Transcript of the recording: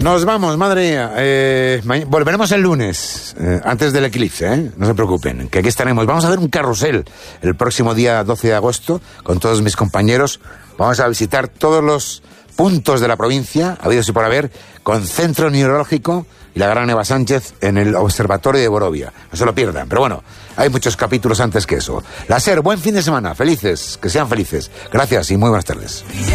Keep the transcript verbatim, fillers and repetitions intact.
Nos vamos, madre mía. Eh, volveremos el lunes, eh, antes del eclipse, ¿eh? No se preocupen, que aquí estaremos. Vamos a hacer un carrusel el próximo día doce de agosto con todos mis compañeros. Vamos a visitar todos los puntos de la provincia, habidos y por haber, con Centro Neurológico y la gran Eva Sánchez en el Observatorio de Borovia. No se lo pierdan, pero bueno, hay muchos capítulos antes que eso. La SER, buen fin de semana, felices, que sean felices. Gracias y muy buenas tardes.